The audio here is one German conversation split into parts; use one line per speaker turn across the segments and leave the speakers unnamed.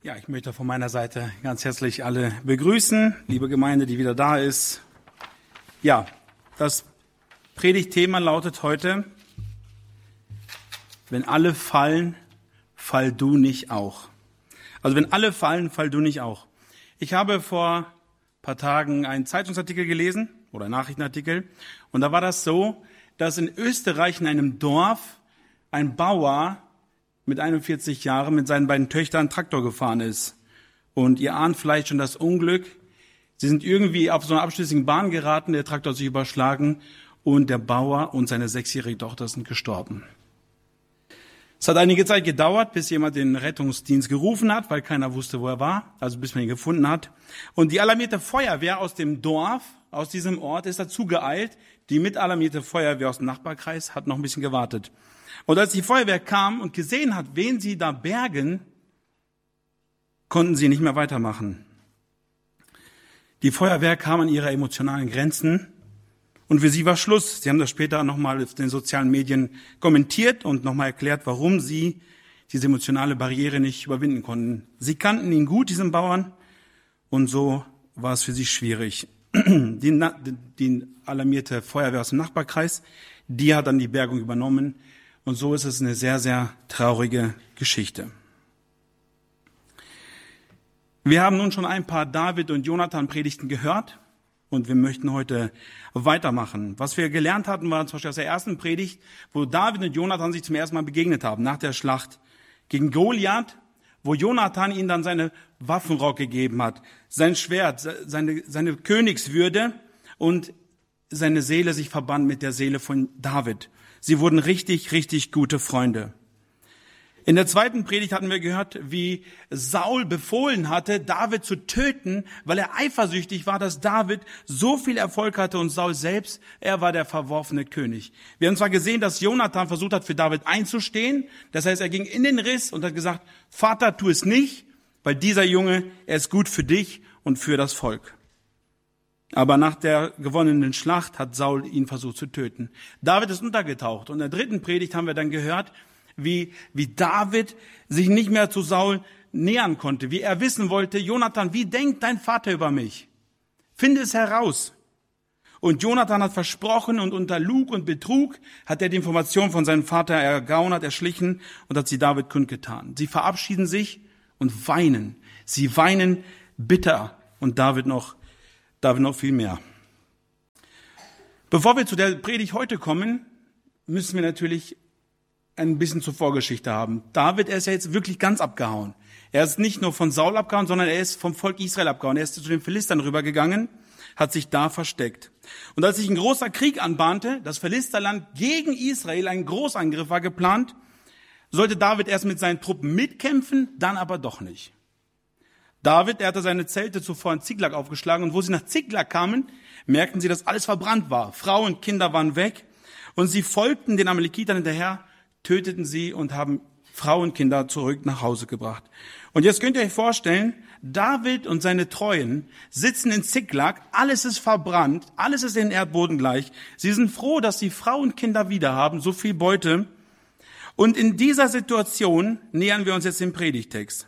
Ja, ich möchte von meiner Seite ganz herzlich alle begrüßen, liebe Gemeinde, die wieder da ist. Ja, das Predigtthema lautet heute: Wenn alle fallen, fall du nicht auch. Also wenn alle fallen, fall du nicht auch. Ich habe vor ein paar Tagen einen Zeitungsartikel gelesen oder einen Nachrichtenartikel, und da war das so, dass in Österreich in einem Dorf ein Bauer mit 41 Jahren mit seinen beiden Töchtern Traktor gefahren ist. Und ihr ahnt vielleicht schon das Unglück. Sie sind irgendwie auf so einer abschüssigen Bahn geraten, der Traktor hat sich überschlagen und der Bauer und seine 6-jährige Tochter sind gestorben. Es hat einige Zeit gedauert, bis jemand den Rettungsdienst gerufen hat, weil keiner wusste, wo er war, also bis man ihn gefunden hat. Und die alarmierte Feuerwehr aus dem Dorf, aus diesem Ort, ist dazu geeilt. Die mit alarmierte Feuerwehr aus dem Nachbarkreis hat noch ein bisschen gewartet. Und als die Feuerwehr kam und gesehen hat, wen sie da bergen, konnten sie nicht mehr weitermachen. Die Feuerwehr kam an ihre emotionalen Grenzen und für sie war Schluss. Sie haben das später nochmal auf den sozialen Medien kommentiert und nochmal erklärt, warum sie diese emotionale Barriere nicht überwinden konnten. Sie kannten ihn gut, diesen Bauern, und so war es für sie schwierig. Die alarmierte Feuerwehr aus dem Nachbarkreis, die hat dann die Bergung übernommen. Und so ist es eine sehr, sehr traurige Geschichte. Wir haben nun schon ein paar David- und Jonathan-Predigten gehört und wir möchten heute weitermachen. Was wir gelernt hatten, war zum Beispiel aus der ersten Predigt, wo David und Jonathan sich zum ersten Mal begegnet haben, nach der Schlacht gegen Goliath, wo Jonathan ihnen dann seine Waffenrock gegeben hat, sein Schwert, seine Königswürde und seine Seele sich verband mit der Seele von David. Sie wurden richtig, richtig gute Freunde. In der zweiten Predigt hatten wir gehört, wie Saul befohlen hatte, David zu töten, weil er eifersüchtig war, dass David so viel Erfolg hatte und Saul selbst, er war der verworfene König. Wir haben zwar gesehen, dass Jonathan versucht hat, für David einzustehen. Das heißt, er ging in den Riss und hat gesagt, Vater, tu es nicht, weil dieser Junge, er ist gut für dich und für das Volk. Aber nach der gewonnenen Schlacht hat Saul ihn versucht zu töten. David ist untergetaucht. Und in der dritten Predigt haben wir dann gehört, wie David sich nicht mehr zu Saul nähern konnte. Wie er wissen wollte, Jonathan, wie denkt dein Vater über mich? Finde es heraus. Und Jonathan hat versprochen und unter Lug und Betrug hat er die Information von seinem Vater ergaunert, erschlichen und hat sie David kundgetan. Sie verabschieden sich und weinen. Sie weinen bitter und David noch viel mehr. Bevor wir zu der Predigt heute kommen, müssen wir natürlich ein bisschen zur Vorgeschichte haben. David, er ist ja jetzt wirklich ganz abgehauen. Er ist nicht nur von Saul abgehauen, sondern er ist vom Volk Israel abgehauen. Er ist zu den Philistern rübergegangen, hat sich da versteckt. Und als sich ein großer Krieg anbahnte, das Philisterland gegen Israel, ein Großangriff war geplant, sollte David erst mit seinen Truppen mitkämpfen, dann aber doch nicht. David, er hatte seine Zelte zuvor in Ziklag aufgeschlagen und wo sie nach Ziklag kamen, merkten sie, dass alles verbrannt war. Frauen und Kinder waren weg und sie folgten den Amalekitern hinterher, töteten sie und haben Frauen und Kinder zurück nach Hause gebracht. Und jetzt könnt ihr euch vorstellen, David und seine Treuen sitzen in Ziklag, alles ist verbrannt, alles ist den Erdboden gleich. Sie sind froh, dass sie Frauen und Kinder wieder haben, so viel Beute. Und in dieser Situation nähern wir uns jetzt dem Predigtext.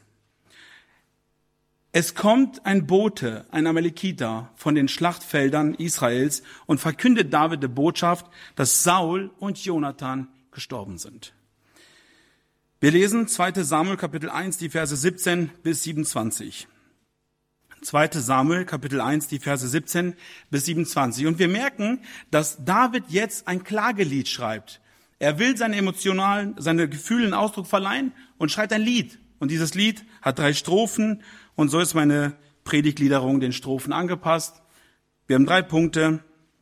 Es kommt ein Bote, ein Amalekiter von den Schlachtfeldern Israels und verkündet David die Botschaft, dass Saul und Jonathan gestorben sind. Wir lesen 2. Samuel Kapitel 1, die Verse 17 bis 27. 2. Samuel Kapitel 1, die Verse 17 bis 27. Und wir merken, dass David jetzt ein Klagelied schreibt. Er will seine Gefühle Ausdruck verleihen und schreibt ein Lied. Und dieses Lied hat 3 Strophen. Und so ist meine Predigtgliederung den Strophen angepasst. Wir haben 3 Punkte.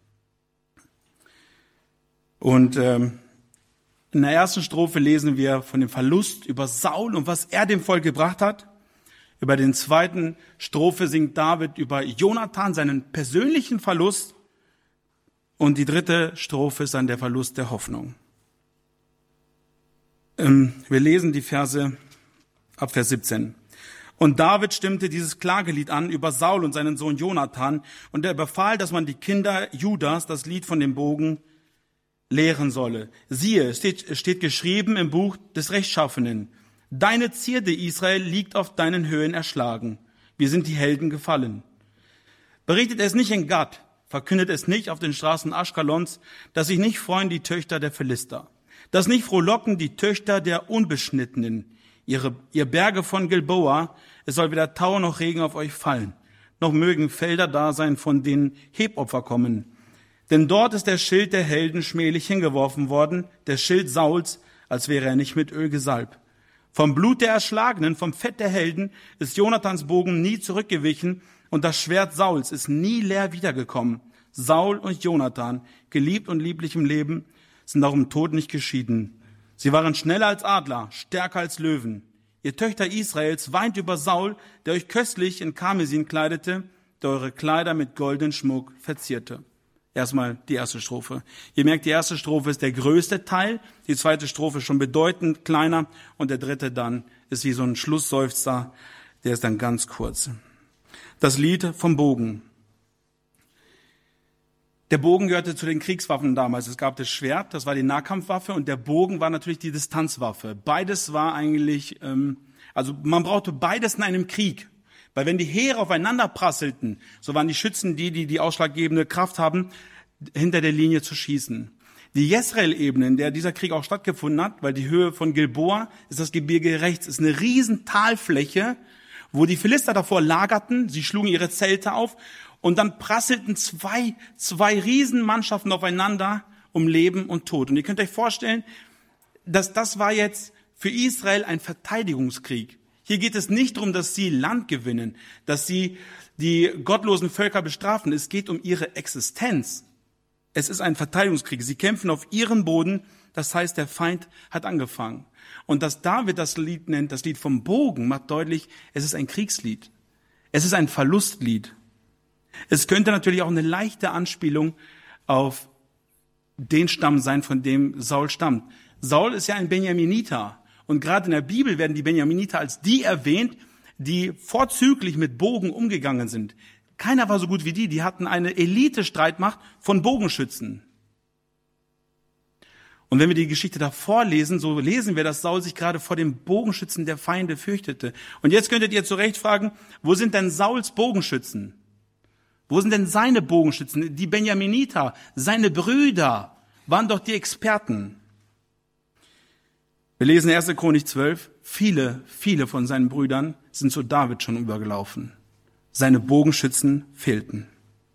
Und in der ersten Strophe lesen wir von dem Verlust über Saul und was er dem Volk gebracht hat. Über den zweiten Strophe singt David über Jonathan, seinen persönlichen Verlust. Und die dritte Strophe ist dann der Verlust der Hoffnung. Wir lesen die Verse ab Vers 17. Und David stimmte dieses Klagelied an über Saul und seinen Sohn Jonathan, und er befahl, dass man die Kinder Judas das Lied von dem Bogen lehren solle. Siehe, es steht geschrieben im Buch des Rechtschaffenen. Deine Zierde, Israel, liegt auf deinen Höhen erschlagen. Wir sind die Helden gefallen. Berichtet es nicht in Gad, verkündet es nicht auf den Straßen Aschkalons, dass sich nicht freuen die Töchter der Philister, dass nicht frohlocken die Töchter der Unbeschnittenen, ihr Berge von Gilboa, es soll weder Tau noch Regen auf euch fallen, noch mögen Felder da sein, von denen Hebopfer kommen. Denn dort ist der Schild der Helden schmählich hingeworfen worden, der Schild Sauls, als wäre er nicht mit Öl gesalbt. Vom Blut der Erschlagenen, vom Fett der Helden ist Jonathans Bogen nie zurückgewichen und das Schwert Sauls ist nie leer wiedergekommen. Saul und Jonathan, geliebt und lieblich im Leben, sind auch im Tod nicht geschieden. Sie waren schneller als Adler, stärker als Löwen. Ihr Töchter Israels, weint über Saul, der euch köstlich in Karmesin kleidete, der eure Kleider mit goldenen Schmuck verzierte. Erstmal die erste Strophe. Ihr merkt, die erste Strophe ist der größte Teil, die zweite Strophe schon bedeutend kleiner und der dritte dann ist wie so ein Schlussseufzer, der ist dann ganz kurz. Das Lied vom Bogen. Der Bogen gehörte zu den Kriegswaffen damals. Es gab das Schwert, das war die Nahkampfwaffe und der Bogen war natürlich die Distanzwaffe. Beides war eigentlich, also man brauchte beides in einem Krieg. Weil wenn die Heere aufeinander prasselten, so waren die Schützen die ausschlaggebende Kraft haben, hinter der Linie zu schießen. Die Jezreel-Ebene, in der dieser Krieg auch stattgefunden hat, weil die Höhe von Gilboa ist das Gebirge rechts, ist eine riesen Talfläche, wo die Philister davor lagerten, sie schlugen ihre Zelte auf und dann prasselten zwei Riesenmannschaften aufeinander um Leben und Tod. Und ihr könnt euch vorstellen, dass das war jetzt für Israel ein Verteidigungskrieg. Hier geht es nicht darum, dass sie Land gewinnen, dass sie die gottlosen Völker bestrafen. Es geht um ihre Existenz. Es ist ein Verteidigungskrieg. Sie kämpfen auf ihrem Boden. Das heißt, der Feind hat angefangen. Und dass David das Lied nennt, das Lied vom Bogen, macht deutlich, es ist ein Kriegslied. Es ist ein Verlustlied. Es könnte natürlich auch eine leichte Anspielung auf den Stamm sein, von dem Saul stammt. Saul ist ja ein Benjaminiter. Und gerade in der Bibel werden die Benjaminiter als die erwähnt, die vorzüglich mit Bogen umgegangen sind. Keiner war so gut wie die. Die hatten eine Elite-Streitmacht von Bogenschützen. Und wenn wir die Geschichte davor lesen, so lesen wir, dass Saul sich gerade vor dem Bogenschützen der Feinde fürchtete. Und jetzt könntet ihr zu Recht fragen, wo sind denn Sauls Bogenschützen? Wo sind denn seine Bogenschützen? Die Benjaminiter, seine Brüder waren doch die Experten. Wir lesen 1. Chronik 12, viele von seinen Brüdern sind zu David schon übergelaufen. Seine Bogenschützen fehlten.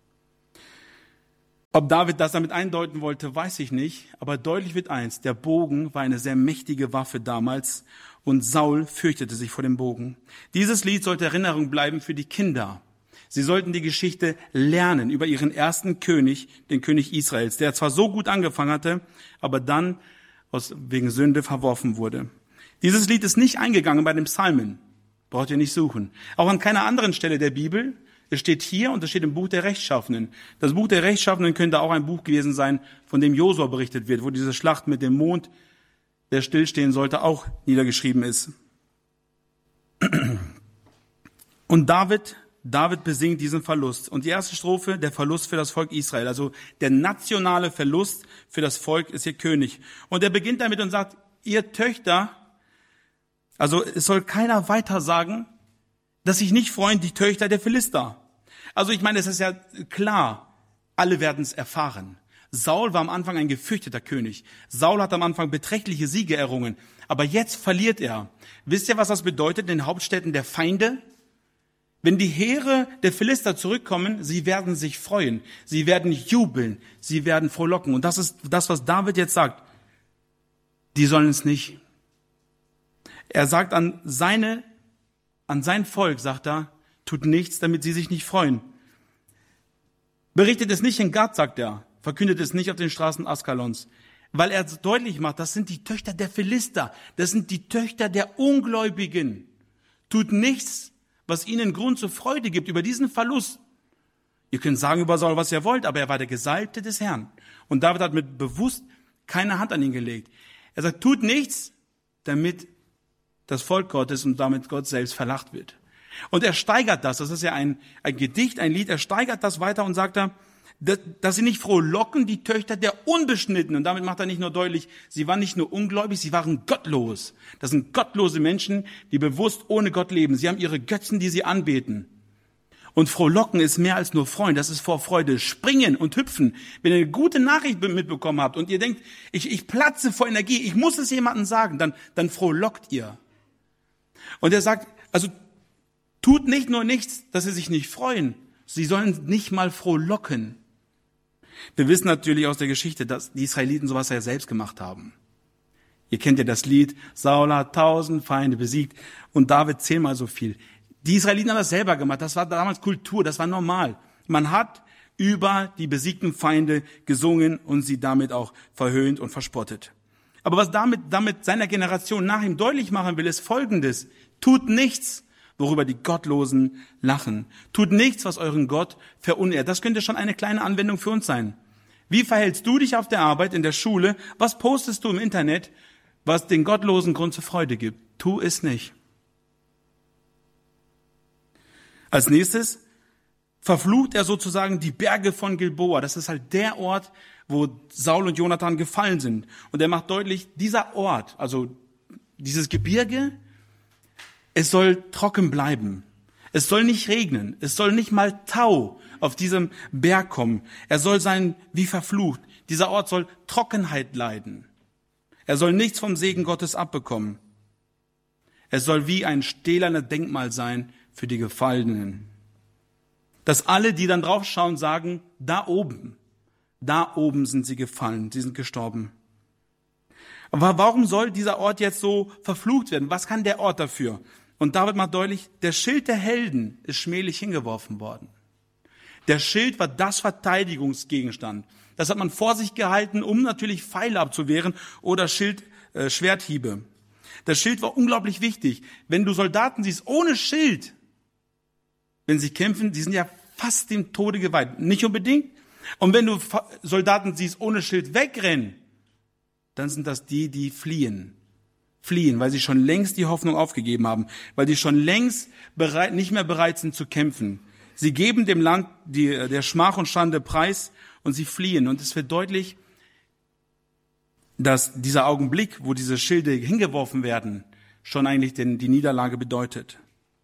Ob David das damit eindeuten wollte, weiß ich nicht, aber deutlich wird eins, der Bogen war eine sehr mächtige Waffe damals und Saul fürchtete sich vor dem Bogen. Dieses Lied sollte Erinnerung bleiben für die Kinder. Sie sollten die Geschichte lernen über ihren ersten König, den König Israels, der zwar so gut angefangen hatte, aber dann wegen Sünde verworfen wurde. Dieses Lied ist nicht eingegangen bei den Psalmen. Braucht ihr nicht suchen. Auch an keiner anderen Stelle der Bibel. Es steht hier und es steht im Buch der Rechtschaffenen. Das Buch der Rechtschaffenen könnte auch ein Buch gewesen sein, von dem Josua berichtet wird, wo diese Schlacht mit dem Mond, der stillstehen sollte, auch niedergeschrieben ist. Und David besingt diesen Verlust. Und die erste Strophe, der Verlust für das Volk Israel. Also der nationale Verlust für das Volk ist ihr König. Und er beginnt damit und sagt, ihr Töchter, also es soll keiner weiter sagen, dass sich nicht freuen die Töchter der Philister. Also ich meine, es ist ja klar, alle werden es erfahren. Saul war am Anfang ein gefürchteter König. Saul hat am Anfang beträchtliche Siege errungen. Aber jetzt verliert er. Wisst ihr, was das bedeutet in den Hauptstädten der Feinde? Wenn die Heere der Philister zurückkommen, sie werden sich freuen, sie werden jubeln, sie werden frohlocken. Und das ist das, was David jetzt sagt. Die sollen es nicht. Er sagt an sein Volk, sagt er, tut nichts, damit sie sich nicht freuen. Berichtet es nicht in Gad, sagt er, verkündet es nicht auf den Straßen Askalons. Weil er deutlich macht, das sind die Töchter der Philister, das sind die Töchter der Ungläubigen. Tut nichts, was ihnen Grund zur Freude gibt über diesen Verlust. Ihr könnt sagen über Saul, was ihr wollt, aber er war der Gesalbte des Herrn. Und David hat mit bewusst keine Hand an ihn gelegt. Er sagt, tut nichts, damit das Volk Gottes und damit Gott selbst verlacht wird. Und er steigert das ist ja ein Gedicht, ein Lied, er steigert das weiter und sagt dass sie nicht frohlocken, die Töchter der Unbeschnittenen. Und damit macht er nicht nur deutlich, sie waren nicht nur ungläubig, sie waren gottlos. Das sind gottlose Menschen, die bewusst ohne Gott leben. Sie haben ihre Götzen, die sie anbeten. Und frohlocken ist mehr als nur freuen, das ist vor Freude springen und hüpfen. Wenn ihr eine gute Nachricht mitbekommen habt und ihr denkt, ich platze vor Energie, ich muss es jemandem sagen, dann frohlockt ihr. Und er sagt, also tut nicht nur nichts, dass sie sich nicht freuen, sie sollen nicht mal frohlocken. Wir wissen natürlich aus der Geschichte, dass die Israeliten sowas ja selbst gemacht haben. Ihr kennt ja das Lied, Saul hat 1000 Feinde besiegt und David 10-mal so viel. Die Israeliten haben das selber gemacht, das war damals Kultur, das war normal. Man hat über die besiegten Feinde gesungen und sie damit auch verhöhnt und verspottet. Aber was damit seiner Generation nach ihm deutlich machen will, ist Folgendes. Tut nichts, worüber die Gottlosen lachen. Tut nichts, was euren Gott verunehrt. Das könnte schon eine kleine Anwendung für uns sein. Wie verhältst du dich auf der Arbeit, in der Schule? Was postest du im Internet, was den Gottlosen Grund zur Freude gibt? Tu es nicht. Als nächstes verflucht er sozusagen die Berge von Gilboa. Das ist halt der Ort, wo Saul und Jonathan gefallen sind. Und er macht deutlich, dieser Ort, also dieses Gebirge, es soll trocken bleiben. Es soll nicht regnen. Es soll nicht mal Tau auf diesem Berg kommen. Er soll sein wie verflucht. Dieser Ort soll Trockenheit leiden. Er soll nichts vom Segen Gottes abbekommen. Es soll wie ein stählernes Denkmal sein für die Gefallenen. Dass alle, die dann draufschauen, sagen, da oben sind sie gefallen, sie sind gestorben. Aber warum soll dieser Ort jetzt so verflucht werden? Was kann der Ort dafür? Und David macht deutlich, der Schild der Helden ist schmählich hingeworfen worden. Der Schild war das Verteidigungsgegenstand. Das hat man vor sich gehalten, um natürlich Pfeile abzuwehren oder Schwerthiebe. Das Schild war unglaublich wichtig. Wenn du Soldaten siehst ohne Schild, wenn sie kämpfen, die sind ja fast dem Tode geweiht. Nicht unbedingt. Und wenn du Soldaten siehst ohne Schild wegrennen, dann sind das die fliehen. Fliehen, weil sie schon längst die Hoffnung aufgegeben haben, weil die schon längst nicht mehr bereit sind zu kämpfen. Sie geben dem Land der Schmach und Schande preis und sie fliehen. Und es wird deutlich, dass dieser Augenblick, wo diese Schilde hingeworfen werden, schon eigentlich die Niederlage bedeutet.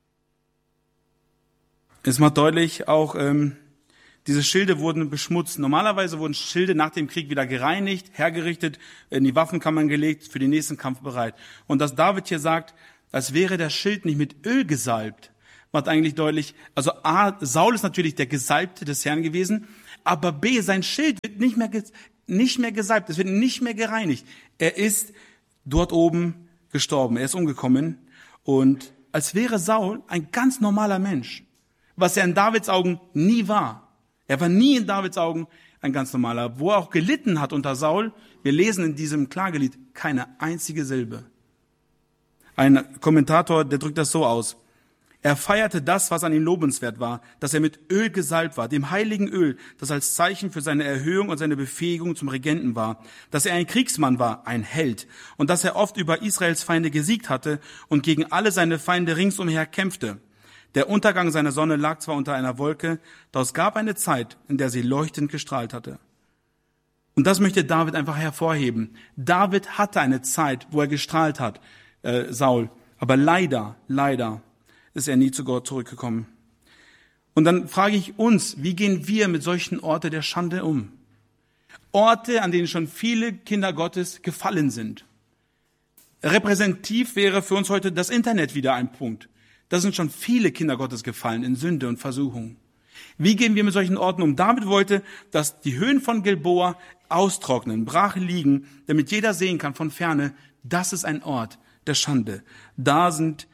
Es macht deutlich auch, diese Schilde wurden beschmutzt. Normalerweise wurden Schilde nach dem Krieg wieder gereinigt, hergerichtet, in die Waffenkammern gelegt, für den nächsten Kampf bereit. Und dass David hier sagt, als wäre der Schild nicht mit Öl gesalbt, macht eigentlich deutlich, also A, Saul ist natürlich der Gesalbte des Herrn gewesen, aber B, sein Schild wird nicht mehr gesalbt, es wird nicht mehr gereinigt. Er ist dort oben gestorben, er ist umgekommen und als wäre Saul ein ganz normaler Mensch, was er in Davids Augen nie war. Er war nie in Davids Augen ein ganz normaler. Wo er auch gelitten hat unter Saul, wir lesen in diesem Klagelied keine einzige Silbe. Ein Kommentator, der drückt das so aus. Er feierte das, was an ihm lobenswert war, dass er mit Öl gesalbt war, dem heiligen Öl, das als Zeichen für seine Erhöhung und seine Befähigung zum Regenten war, dass er ein Kriegsmann war, ein Held, und dass er oft über Israels Feinde gesiegt hatte und gegen alle seine Feinde ringsumher kämpfte. Der Untergang seiner Sonne lag zwar unter einer Wolke, doch es gab eine Zeit, in der sie leuchtend gestrahlt hatte. Und das möchte David einfach hervorheben. David hatte eine Zeit, wo er gestrahlt hat, Saul. Aber leider ist er nie zu Gott zurückgekommen. Und dann frage ich uns, wie gehen wir mit solchen Orten der Schande um? Orte, an denen schon viele Kinder Gottes gefallen sind. Repräsentativ wäre für uns heute das Internet wieder ein Punkt. Da sind schon viele Kinder Gottes gefallen in Sünde und Versuchung. Wie gehen wir mit solchen Orten um? David wollte, dass die Höhen von Gilboa austrocknen, brach liegen, damit jeder sehen kann von Ferne, das ist ein Ort der Schande. Da sind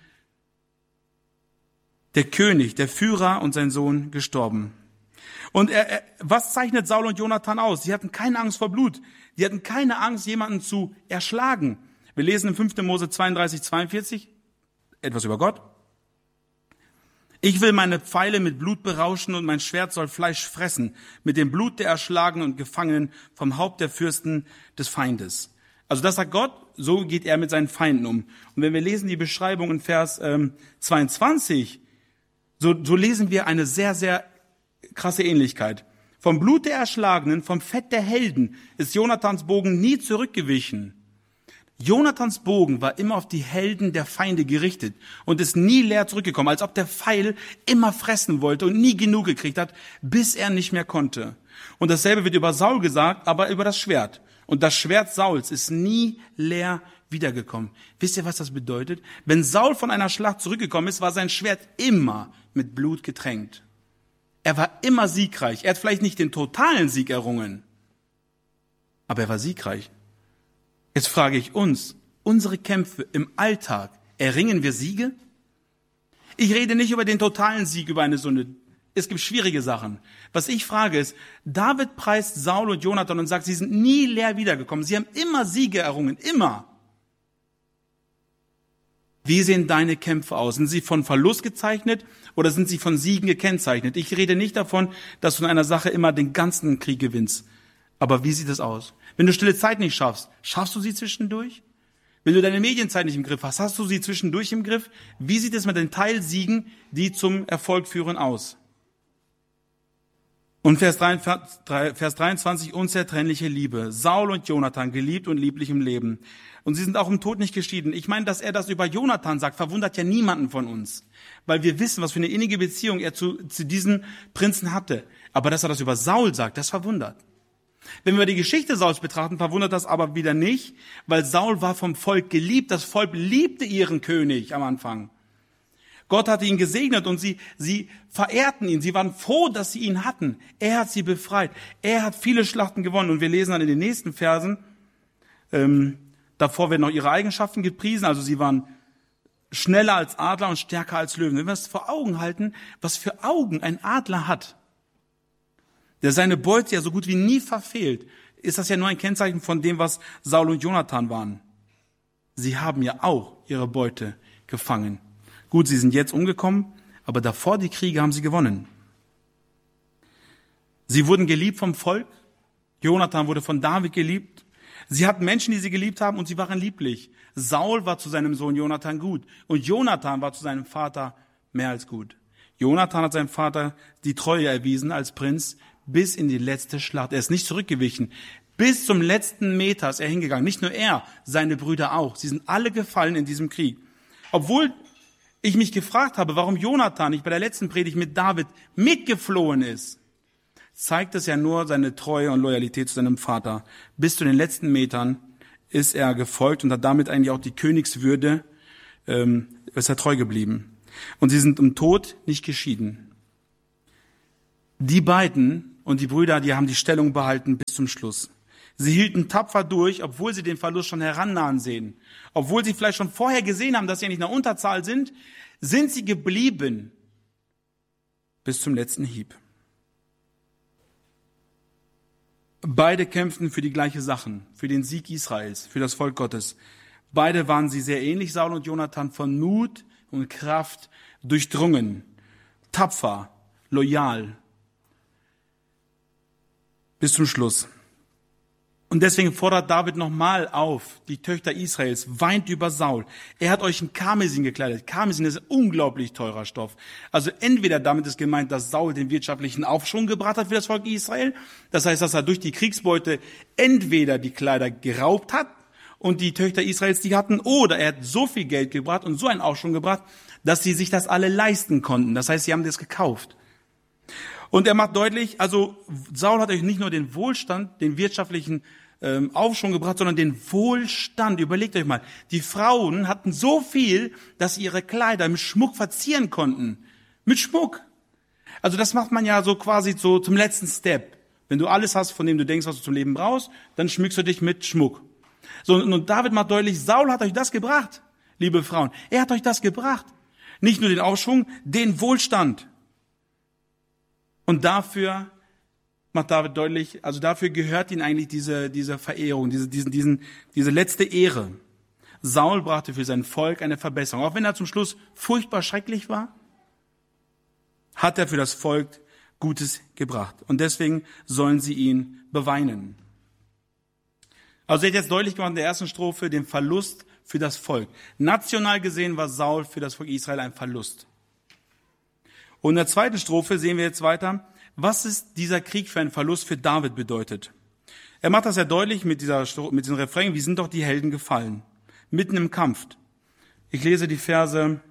der König, der Führer und sein Sohn gestorben. Und was zeichnet Saul und Jonathan aus? Sie hatten keine Angst vor Blut. Die hatten keine Angst, jemanden zu erschlagen. Wir lesen in 5. Mose 32, 42 etwas über Gott. Ich will meine Pfeile mit Blut berauschen und mein Schwert soll Fleisch fressen, mit dem Blut der Erschlagenen und Gefangenen vom Haupt der Fürsten des Feindes. Also das sagt Gott, so geht er mit seinen Feinden um. Und wenn wir lesen die Beschreibung in Vers 22, so lesen wir eine sehr, sehr krasse Ähnlichkeit. Vom Blut der Erschlagenen, vom Fett der Helden ist Jonathans Bogen nie zurückgewichen. Jonathans Bogen war immer auf die Helden der Feinde gerichtet und ist nie leer zurückgekommen, als ob der Pfeil immer fressen wollte und nie genug gekriegt hat, bis er nicht mehr konnte. Und dasselbe wird über Saul gesagt, aber über das Schwert. Und das Schwert Sauls ist nie leer wiedergekommen. Wisst ihr, was das bedeutet? Wenn Saul von einer Schlacht zurückgekommen ist, war sein Schwert immer mit Blut getränkt. Er war immer siegreich. Er hat vielleicht nicht den totalen Sieg errungen, aber er war siegreich. Jetzt frage ich uns, unsere Kämpfe im Alltag, erringen wir Siege? Ich rede nicht über den totalen Sieg, über eine Sünde. Es gibt schwierige Sachen. Was ich frage ist, David preist Saul und Jonathan und sagt, sie sind nie leer wiedergekommen. Sie haben immer Siege errungen, immer. Wie sehen deine Kämpfe aus? Sind sie von Verlust gezeichnet oder sind sie von Siegen gekennzeichnet? Ich rede nicht davon, dass du in einer Sache immer den ganzen Krieg gewinnst. Aber wie sieht es aus? Wenn du stille Zeit nicht schaffst, schaffst du sie zwischendurch? Wenn du deine Medienzeit nicht im Griff hast, hast du sie zwischendurch im Griff? Wie sieht es mit den Teilsiegen, die zum Erfolg führen, aus? Und Vers 23, unzertrennliche Liebe. Saul und Jonathan, geliebt und lieblich im Leben. Und sie sind auch im Tod nicht geschieden. Ich meine, dass er das über Jonathan sagt, verwundert ja niemanden von uns. Weil wir wissen, was für eine innige Beziehung er zu diesem Prinzen hatte. Aber dass er das über Saul sagt, das verwundert. Wenn wir die Geschichte Sauls betrachten, verwundert das aber wieder nicht, weil Saul war vom Volk geliebt. Das Volk liebte ihren König am Anfang. Gott hatte ihn gesegnet und sie verehrten ihn. Sie waren froh, dass sie ihn hatten. Er hat sie befreit. Er hat viele Schlachten gewonnen. Und wir lesen dann in den nächsten Versen, davor werden noch ihre Eigenschaften gepriesen. Also sie waren schneller als Adler und stärker als Löwen. Wenn wir es vor Augen halten, was für Augen ein Adler hat, der seine Beute ja so gut wie nie verfehlt, ist das ja nur ein Kennzeichen von dem, was Saul und Jonathan waren. Sie haben ja auch ihre Beute gefangen. Gut, sie sind jetzt umgekommen, aber davor die Kriege haben sie gewonnen. Sie wurden geliebt vom Volk. Jonathan wurde von David geliebt. Sie hatten Menschen, die sie geliebt haben und sie waren lieblich. Saul war zu seinem Sohn Jonathan gut und Jonathan war zu seinem Vater mehr als gut. Jonathan hat seinem Vater die Treue erwiesen als Prinz bis in die letzte Schlacht. Er ist nicht zurückgewichen. Bis zum letzten Meter ist er hingegangen. Nicht nur er, seine Brüder auch. Sie sind alle gefallen in diesem Krieg. Obwohl ich mich gefragt habe, warum Jonathan nicht bei der letzten Predigt mit David mitgeflohen ist, zeigt es ja nur seine Treue und Loyalität zu seinem Vater. Bis zu den letzten Metern ist er gefolgt und hat damit eigentlich auch die Königswürde, ist er treu geblieben. Und sie sind im Tod nicht geschieden. Die beiden und die Brüder, die haben die Stellung behalten bis zum Schluss. Sie hielten tapfer durch, obwohl sie den Verlust schon herannahen sehen. Obwohl sie vielleicht schon vorher gesehen haben, dass sie nicht in der Unterzahl sind sie geblieben bis zum letzten Hieb. Beide kämpften für die gleiche Sachen, für den Sieg Israels, für das Volk Gottes. Beide waren sie sehr ähnlich, Saul und Jonathan, von Mut und Kraft durchdrungen, tapfer, loyal, bis zum Schluss. Und deswegen fordert David nochmal auf, die Töchter Israels, weint über Saul. Er hat euch in Karmesin gekleidet. Karmesin ist ein unglaublich teurer Stoff. Also entweder damit ist gemeint, dass Saul den wirtschaftlichen Aufschwung gebracht hat für das Volk Israel. Das heißt, dass er durch die Kriegsbeute entweder die Kleider geraubt hat und die Töchter Israels die hatten, oder er hat so viel Geld gebracht und so einen Aufschwung gebracht, dass sie sich das alle leisten konnten. Das heißt, sie haben das gekauft. Und er macht deutlich, also Saul hat euch nicht nur den Wohlstand, den wirtschaftlichen Aufschwung gebracht, sondern den Wohlstand. Überlegt euch mal, die Frauen hatten so viel, dass sie ihre Kleider mit Schmuck verzieren konnten. Mit Schmuck. Also das macht man ja so quasi so zum letzten Step. Wenn du alles hast, von dem du denkst, was du zum Leben brauchst, dann schmückst du dich mit Schmuck. So, und David macht deutlich, Saul hat euch das gebracht, liebe Frauen. Er hat euch das gebracht. Nicht nur den Aufschwung, den Wohlstand. Und dafür macht David deutlich, also dafür gehört ihm eigentlich diese Verehrung, diese letzte Ehre. Saul brachte für sein Volk eine Verbesserung. Auch wenn er zum Schluss furchtbar schrecklich war, hat er für das Volk Gutes gebracht. Und deswegen sollen sie ihn beweinen. Also er hat jetzt deutlich gemacht in der ersten Strophe den Verlust für das Volk. National gesehen war Saul für das Volk Israel ein Verlust. Und in der zweiten Strophe sehen wir jetzt weiter, was ist dieser Krieg für einen Verlust für David bedeutet. Er macht das ja deutlich mit diesem Refrain, wie sind doch die Helden gefallen? Mitten im Kampf. Ich lese die Verse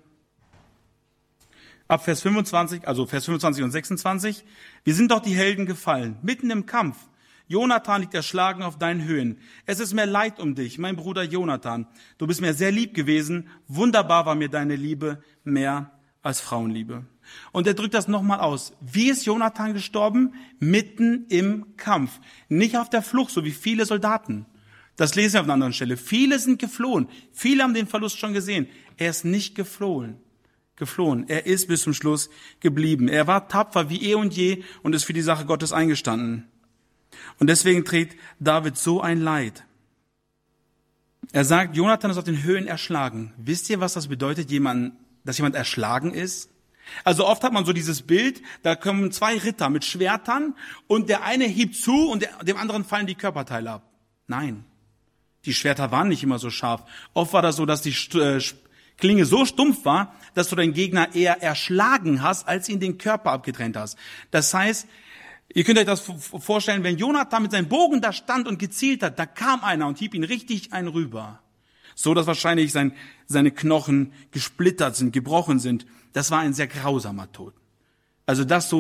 ab Vers 25, also Vers 25 und 26. Wir sind doch die Helden gefallen, mitten im Kampf. Jonathan liegt erschlagen auf deinen Höhen. Es ist mir leid um dich, mein Bruder Jonathan. Du bist mir sehr lieb gewesen. Wunderbar war mir deine Liebe, mehr als Frauenliebe. Und er drückt das nochmal aus. Wie ist Jonathan gestorben? Mitten im Kampf. Nicht auf der Flucht, so wie viele Soldaten. Das lesen wir auf einer anderen Stelle. Viele sind geflohen. Viele haben den Verlust schon gesehen. Er ist nicht geflohen. Er ist bis zum Schluss geblieben. Er war tapfer wie eh und je und ist für die Sache Gottes eingestanden. Und deswegen trägt David so ein Leid. Er sagt, Jonathan ist auf den Höhen erschlagen. Wisst ihr, was das bedeutet, dass jemand erschlagen ist? Also oft hat man so dieses Bild, da kommen zwei Ritter mit Schwertern und der eine hebt zu und dem anderen fallen die Körperteile ab. Nein, die Schwerter waren nicht immer so scharf. Oft war das so, dass die Klinge so stumpf war, dass du deinen Gegner eher erschlagen hast, als ihn den Körper abgetrennt hast. Das heißt, ihr könnt euch das vorstellen, wenn Jonathan mit seinem Bogen da stand und gezielt hat, da kam einer und hieb ihn richtig einen rüber. So, dass wahrscheinlich seine Knochen gesplittert sind, gebrochen sind. Das war ein sehr grausamer Tod. Also das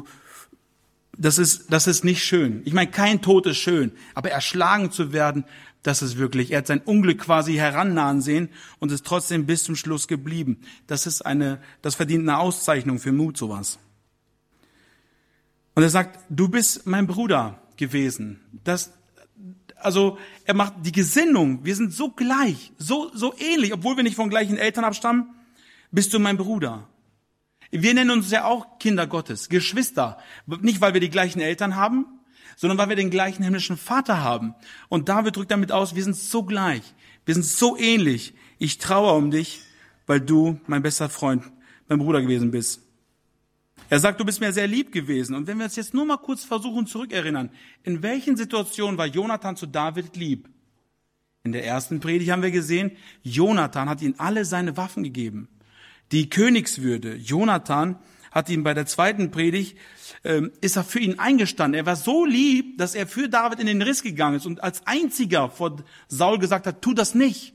ist nicht schön. Ich meine, kein Tod ist schön, aber erschlagen zu werden, das ist wirklich, er hat sein Unglück quasi herannahen sehen und ist trotzdem bis zum Schluss geblieben. Das verdient eine Auszeichnung für Mut, sowas. Und er sagt, du bist mein Bruder gewesen. Er macht die Gesinnung, wir sind so gleich, so ähnlich, obwohl wir nicht von gleichen Eltern abstammen, bist du mein Bruder. Wir nennen uns ja auch Kinder Gottes, Geschwister. Nicht, weil wir die gleichen Eltern haben, sondern weil wir den gleichen himmlischen Vater haben. Und David drückt damit aus, wir sind so gleich, wir sind so ähnlich. Ich trauere um dich, weil du mein bester Freund, mein Bruder gewesen bist. Er sagt, du bist mir sehr lieb gewesen. Und wenn wir uns jetzt nur mal kurz versuchen zurückerinnern, in welchen Situationen war Jonathan zu David lieb? In der ersten Predigt haben wir gesehen, Jonathan hat ihm alle seine Waffen gegeben. Die Königswürde. Jonathan hat ihm bei der zweiten Predigt, ist er für ihn eingestanden. Er war so lieb, dass er für David in den Riss gegangen ist und als einziger vor Saul gesagt hat, tu das nicht.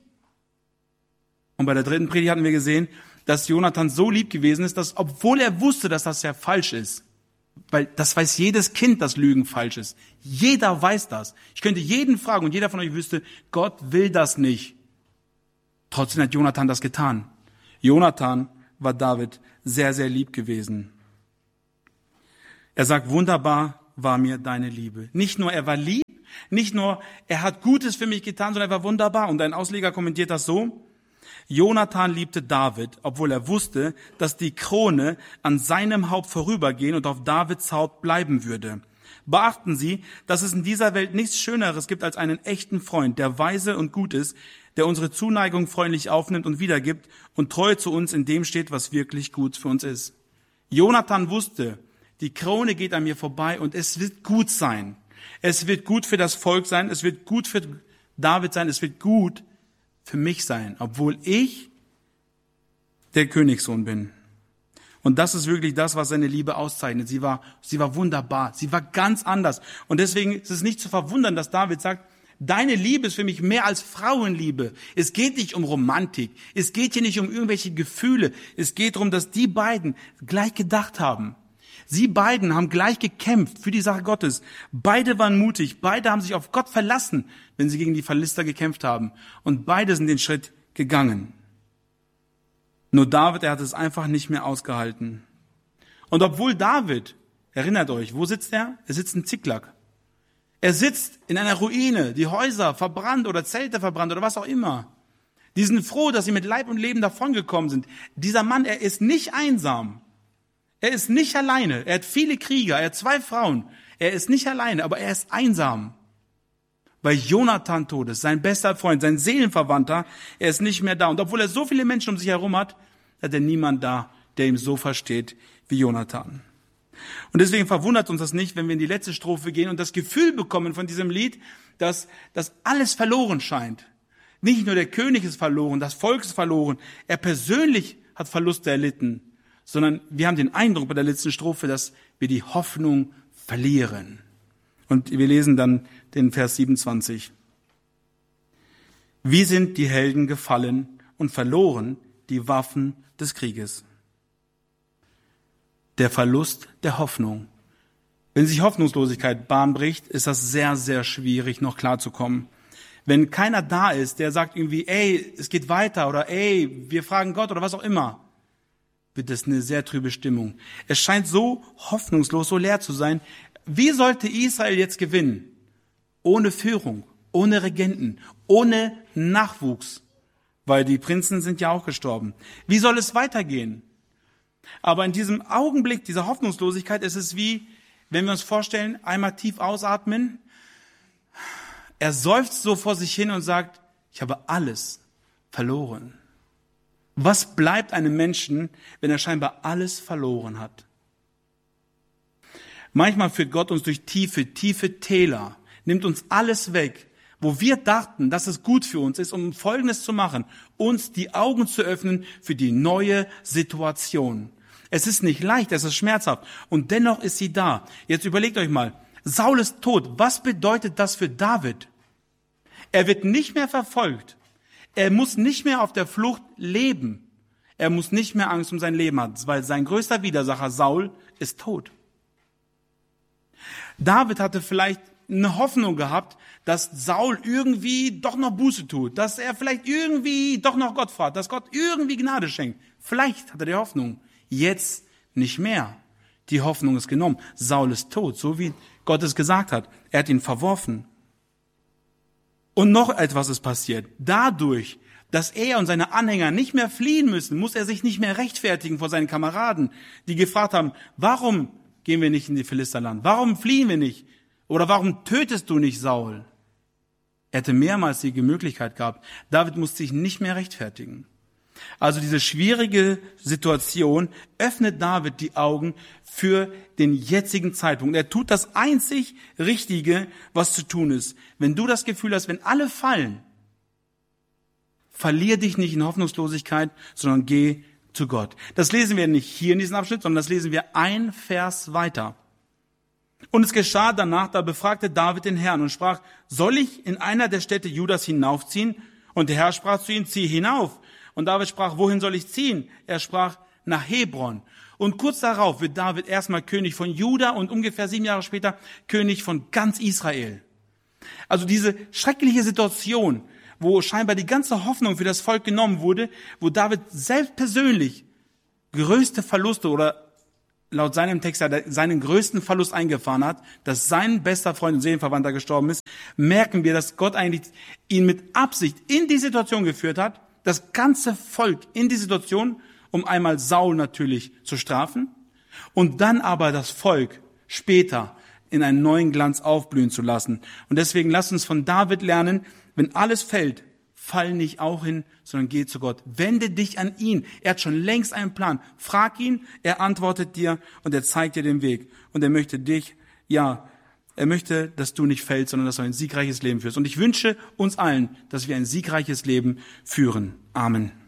Und bei der dritten Predigt hatten wir gesehen, dass Jonathan so lieb gewesen ist, dass, obwohl er wusste, dass das ja falsch ist, weil das weiß jedes Kind, dass Lügen falsch ist. Jeder weiß das. Ich könnte jeden fragen und jeder von euch wüsste, Gott will das nicht. Trotzdem hat Jonathan das getan. Jonathan war David sehr, sehr lieb gewesen. Er sagt, wunderbar war mir deine Liebe. Nicht nur er war lieb, nicht nur er hat Gutes für mich getan, sondern er war wunderbar. Und ein Ausleger kommentiert das so: Jonathan liebte David, obwohl er wusste, dass die Krone an seinem Haupt vorübergehen und auf Davids Haupt bleiben würde. Beachten Sie, dass es in dieser Welt nichts Schöneres gibt als einen echten Freund, der weise und gut ist, der unsere Zuneigung freundlich aufnimmt und wiedergibt und treu zu uns in dem steht, was wirklich gut für uns ist. Jonathan wusste, die Krone geht an mir vorbei und es wird gut sein. Es wird gut für das Volk sein, es wird gut für David sein, es wird gut für mich sein, obwohl ich der Königssohn bin. Und das ist wirklich das, was seine Liebe auszeichnet. Sie war wunderbar, sie war ganz anders. Und deswegen ist es nicht zu verwundern, dass David sagt, deine Liebe ist für mich mehr als Frauenliebe. Es geht nicht um Romantik. Es geht hier nicht um irgendwelche Gefühle. Es geht darum, dass die beiden gleich gedacht haben. Sie beiden haben gleich gekämpft für die Sache Gottes. Beide waren mutig. Beide haben sich auf Gott verlassen, wenn sie gegen die Philister gekämpft haben. Und beide sind den Schritt gegangen. Nur David, er hat es einfach nicht mehr ausgehalten. Und obwohl David, erinnert euch, wo sitzt er? Er sitzt in Ziklag. Er sitzt in einer Ruine, die Häuser verbrannt oder Zelte verbrannt oder was auch immer. Die sind froh, dass sie mit Leib und Leben davongekommen sind. Dieser Mann, er ist nicht einsam. Er ist nicht alleine. Er hat viele Krieger, er hat 2 Frauen. Er ist nicht alleine, aber er ist einsam. Weil Jonathan tot ist, sein bester Freund, sein Seelenverwandter, er ist nicht mehr da. Und obwohl er so viele Menschen um sich herum hat, hat er niemand da, der ihm so versteht wie Jonathan. Und deswegen verwundert uns das nicht, wenn wir in die letzte Strophe gehen und das Gefühl bekommen von diesem Lied, dass alles verloren scheint. Nicht nur der König ist verloren, das Volk ist verloren, er persönlich hat Verluste erlitten, sondern wir haben den Eindruck bei der letzten Strophe, dass wir die Hoffnung verlieren. Und wir lesen dann den Vers 27. Wie sind die Helden gefallen und verloren die Waffen des Krieges? Der Verlust der Hoffnung. Wenn sich Hoffnungslosigkeit Bahn bricht, ist das sehr, sehr schwierig, noch klarzukommen. Wenn keiner da ist, der sagt irgendwie, ey, es geht weiter oder ey, wir fragen Gott oder was auch immer, wird es eine sehr trübe Stimmung. Es scheint so hoffnungslos, so leer zu sein. Wie sollte Israel jetzt gewinnen? Ohne Führung, ohne Regenten, ohne Nachwuchs, weil die Prinzen sind ja auch gestorben. Wie soll es weitergehen? Aber in diesem Augenblick dieser Hoffnungslosigkeit ist es wie, wenn wir uns vorstellen, einmal tief ausatmen. Er seufzt so vor sich hin und sagt, ich habe alles verloren. Was bleibt einem Menschen, wenn er scheinbar alles verloren hat? Manchmal führt Gott uns durch tiefe, tiefe Täler, nimmt uns alles weg, wo wir dachten, dass es gut für uns ist, um Folgendes zu machen, uns die Augen zu öffnen für die neue Situation. Es ist nicht leicht, es ist schmerzhaft und dennoch ist sie da. Jetzt überlegt euch mal, Saul ist tot. Was bedeutet das für David? Er wird nicht mehr verfolgt. Er muss nicht mehr auf der Flucht leben. Er muss nicht mehr Angst um sein Leben haben, weil sein größter Widersacher Saul ist tot. David hatte vielleicht eine Hoffnung gehabt, dass Saul irgendwie doch noch Buße tut, dass er vielleicht irgendwie doch noch Gott fragt, dass Gott irgendwie Gnade schenkt. Vielleicht hatte er die Hoffnung. Jetzt nicht mehr. Die Hoffnung ist genommen. Saul ist tot, so wie Gott es gesagt hat. Er hat ihn verworfen. Und noch etwas ist passiert. Dadurch, dass er und seine Anhänger nicht mehr fliehen müssen, muss er sich nicht mehr rechtfertigen vor seinen Kameraden, die gefragt haben, warum gehen wir nicht in die Philisterland? Warum fliehen wir nicht? Oder warum tötest du nicht Saul? Er hätte mehrmals die Möglichkeit gehabt. David musste sich nicht mehr rechtfertigen. Also diese schwierige Situation öffnet David die Augen für den jetzigen Zeitpunkt. Er tut das einzig Richtige, was zu tun ist. Wenn du das Gefühl hast, wenn alle fallen, verlier dich nicht in Hoffnungslosigkeit, sondern geh zu Gott. Das lesen wir nicht hier in diesem Abschnitt, sondern das lesen wir ein Vers weiter. Und es geschah danach, da befragte David den Herrn und sprach, soll ich in einer der Städte Judas hinaufziehen? Und der Herr sprach zu ihm, zieh hinauf. Und David sprach, wohin soll ich ziehen? Er sprach, nach Hebron. Und kurz darauf wird David erstmal König von Juda und ungefähr 7 Jahre später König von ganz Israel. Also diese schreckliche Situation, wo scheinbar die ganze Hoffnung für das Volk genommen wurde, wo David selbst persönlich größte Verluste oder laut seinem Text seinen größten Verlust eingefahren hat, dass sein bester Freund und Seelenverwandter gestorben ist, merken wir, dass Gott eigentlich ihn mit Absicht in die Situation geführt hat, das ganze Volk in die Situation, um einmal Saul natürlich zu strafen und dann aber das Volk später in einen neuen Glanz aufblühen zu lassen. Und deswegen lasst uns von David lernen, wenn alles fällt, fall nicht auch hin, sondern geh zu Gott. Wende dich an ihn. Er hat schon längst einen Plan. Frag ihn, er antwortet dir und er zeigt dir den Weg. Und er möchte er möchte, dass du nicht fällst, sondern dass du ein siegreiches Leben führst. Und ich wünsche uns allen, dass wir ein siegreiches Leben führen. Amen.